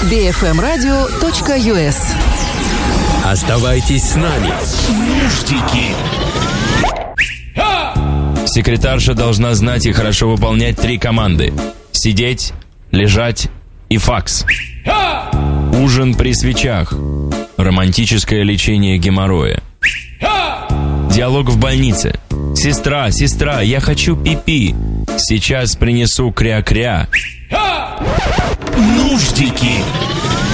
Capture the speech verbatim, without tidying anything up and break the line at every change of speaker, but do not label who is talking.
би эф эм радио точка ю эс.
Оставайтесь с нами. Нуждики.
Секретарша должна знать и хорошо выполнять три команды: сидеть, лежать и факс. Ужин при свечах. Романтическое лечение геморроя. Диалог в больнице. Сестра, сестра, я хочу пипи. Сейчас принесу кря-кря.
Нуждики.